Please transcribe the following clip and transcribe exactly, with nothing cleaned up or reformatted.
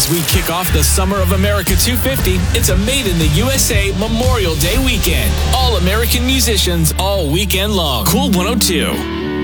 As we kick off the Summer of America two fifty, it's a Made in the U S A Memorial Day weekend. All American musicians all weekend long. Cool one oh two.